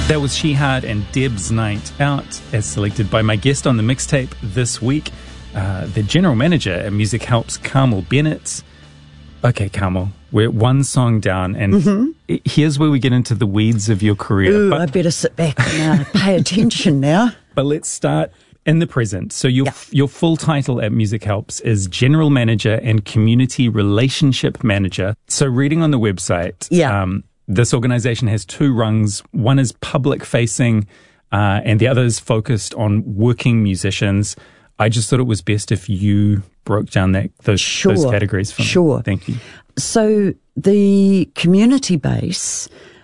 That was Shihad and Deb's Night Out, as selected by my guest on the mixtape this week, the general manager at Music Helps, Carmel Bennett. Okay, Carmel, we're one song down, and here's where we get into the weeds of your career. Ooh, I better sit back and pay attention now. But let's start in the present. So your full title at Music Helps is General Manager and Community Relationship Manager. So reading on the website, this organization has two rungs. One is public facing, and the other is focused on working musicians. I just thought it was best if you broke down those categories for me. Sure. Thank you. So the community base,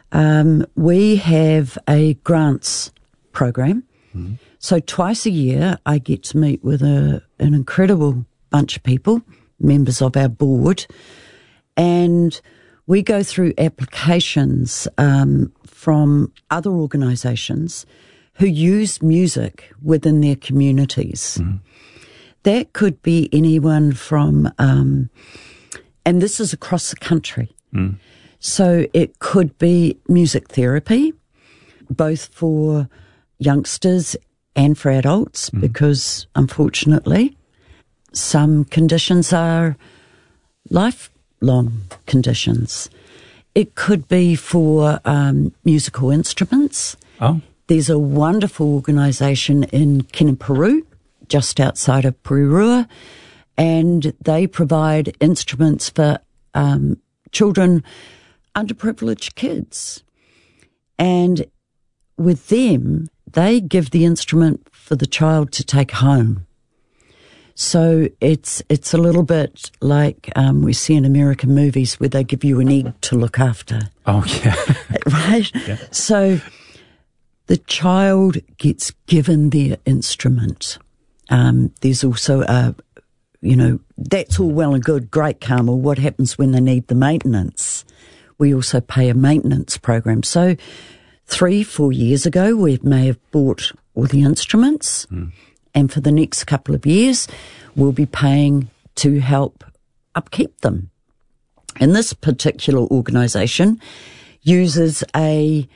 we have a grants program. Mm-hmm. So twice a year, I get to meet with an incredible bunch of people, members of our board, and we go through applications from other organisations who use music within their communities. Mm. That could be anyone from, and this is across the country. Mm. So it could be music therapy, both for youngsters and for adults, because unfortunately some conditions are lifelong conditions. It could be for musical instruments. Oh. There's a wonderful organisation in Kenepuru, just outside of Porirua, and they provide instruments for children, underprivileged kids. And with them, they give the instrument for the child to take home. So it's a little bit like we see in American movies where they give you an egg to look after. Oh, yeah. Right? Yeah. So the child gets given their instrument. There's also that's all well and good. Great, Carmel. What happens when they need the maintenance? We also pay a maintenance program. So 3-4 years ago, we may have bought all the instruments. And for the next couple of years, we'll be paying to help upkeep them. And this particular organisation uses a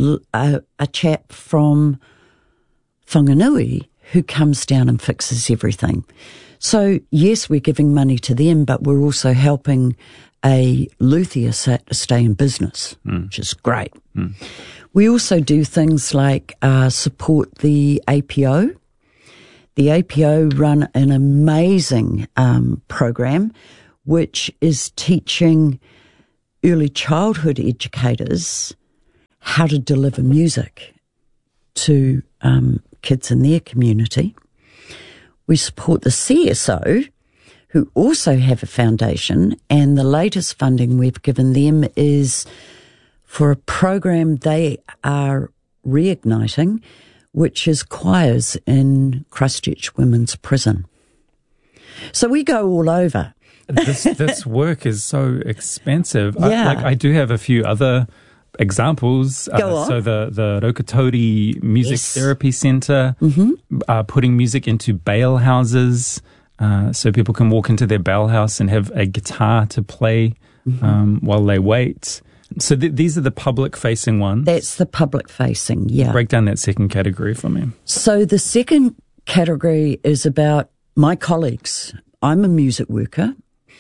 chap from Whanganui who comes down and fixes everything. So, yes, we're giving money to them, but we're also helping a luthier stay in business, which is great. We also do things like support the APO. The APO run an amazing program which is teaching early childhood educators how to deliver music to kids in their community. We support the CSO, who also have a foundation, and the latest funding we've given them is for a program they are reigniting, which is choirs in Christchurch Women's Prison. So we go all over. This work is so expensive. Yeah. I do have a few other examples. Go on. So the Rokatori Music Therapy Centre, putting music into bail houses, so people can walk into their bail house and have a guitar to play while they wait. So these are the public-facing ones? That's the public-facing, yeah. Break down that second category for me. So the second category is about my colleagues. I'm a music worker.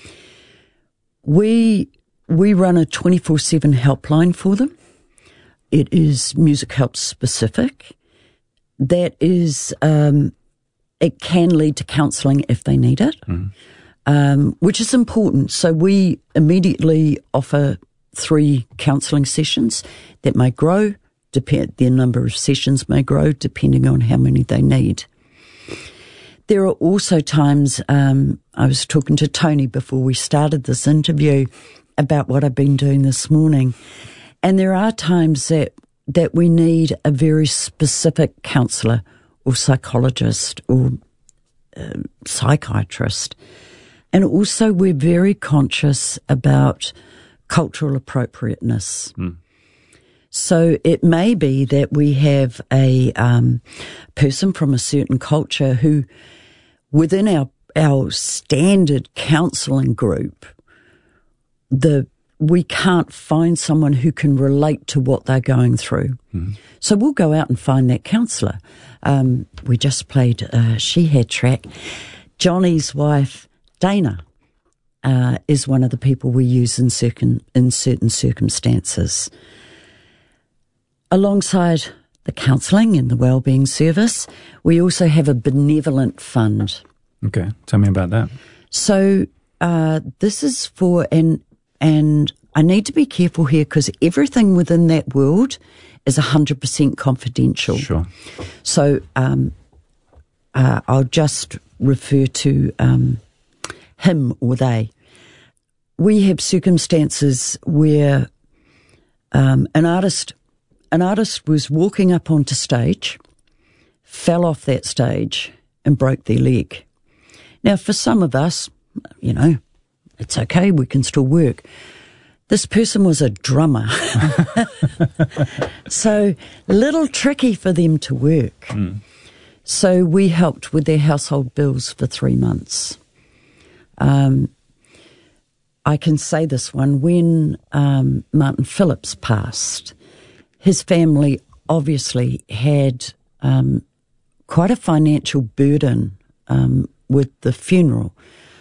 We run a 24/7 helpline for them. It is Music Helps specific. That is, it can lead to counselling if they need it, which is important. So we immediately offer 3 counselling sessions that may grow. Their number of sessions may grow depending on how many they need. There are also times, I was talking to Tony before we started this interview about what I've been doing this morning, and there are times that we need a very specific counsellor or psychologist or psychiatrist. And also we're very conscious about cultural appropriateness. So it may be that we have a person from a certain culture who, within our standard counselling group, we can't find someone who can relate to what they're going through. So we'll go out and find that counsellor. We just played She Had track. Johnny's wife, Dana, is one of the people we use in certain circumstances. Alongside the counselling and the wellbeing service, we also have a benevolent fund. Okay, tell me about that. So this is for, and I need to be careful here because everything within that world is 100% confidential. Sure. So I'll just refer to him or they. We have circumstances where an artist was walking up onto stage, fell off that stage and broke their leg. Now, for some of us, it's okay, we can still work. This person was a drummer. So a little tricky for them to work. So we helped with their household bills for 3 months. I can say this one, when Martin Phillips passed, his family obviously had quite a financial burden with the funeral.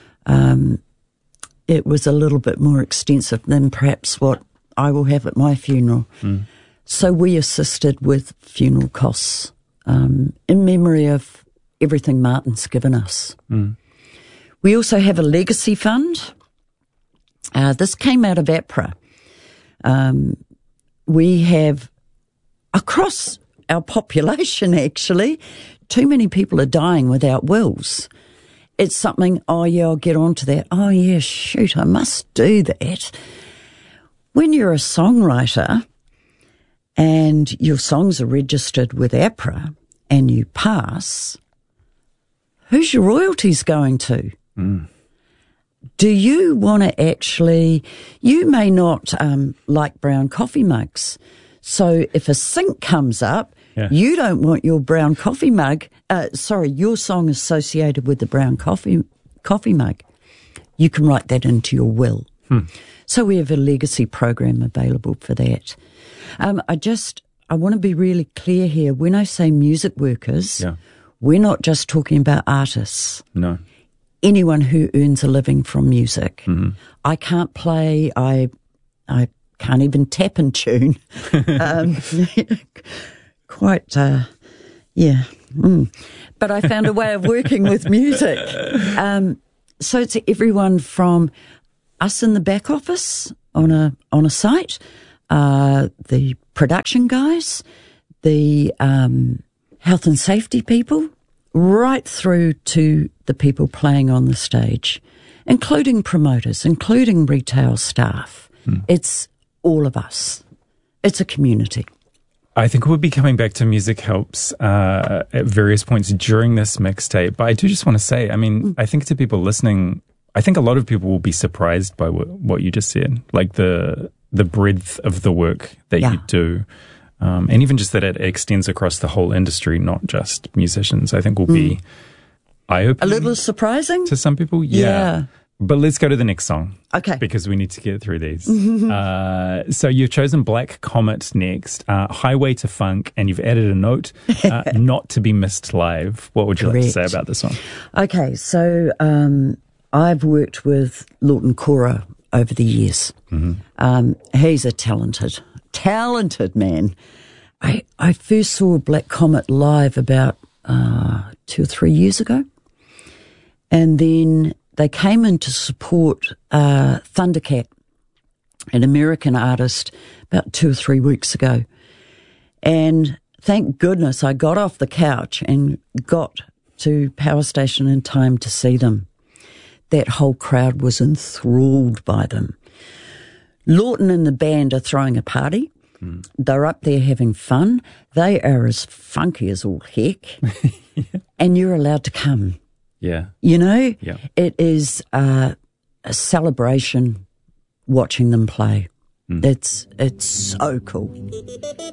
It was a little bit more extensive than perhaps what I will have at my funeral. So we assisted with funeral costs in memory of everything Martin's given us. We also have a legacy fund. This came out of APRA. We have, across our population actually, too many people are dying without wills. It's something, oh yeah, I'll get onto that. Oh yeah, shoot, I must do that. When you're a songwriter and your songs are registered with APRA and you pass, who's your royalties going to? Do you want to actually, you may not like brown coffee mugs. So if a sink comes up, you don't want your brown coffee mug, your song associated with the brown coffee mug. You can write that into your will. So we have a legacy program available for that. I want to be really clear here. When I say music workers, we're not just talking about artists. No. Anyone who earns a living from music. I can't play, I can't even tap and tune. But I found a way of working with music. So it's everyone from us in the back office on a site, the production guys, the health and safety people, right through to the people playing on the stage, including promoters, including retail staff. It's all of us. It's a community. I think we'll be coming back to Music Helps at various points during this mixtape. But I do just want to say, I mean, I think to people listening, I think a lot of people will be surprised by what you just said, like the breadth of the work that you do. And even just that it extends across the whole industry, not just musicians, I think will be eye-opening. A little surprising? To some people, yeah. But let's go to the next song. Okay. Because we need to get through these. So you've chosen Black Comet next, Highway to Funk, and you've added a note, not to be missed live. What would you like to say about this song? Okay, so I've worked with Lawton Cora over the years. He's a talented man. I first saw Black Comet live about 2 or 3 years ago. And then they came in to support Thundercat, an American artist, about 2 or 3 weeks ago. And thank goodness I got off the couch and got to Power Station in time to see them. That whole crowd was enthralled by them. Lawton and the band are throwing a party. They're up there having fun. They are as funky as all heck. And you're allowed to come. Yeah. You know? Yeah. It is a celebration watching them play. It's so cool.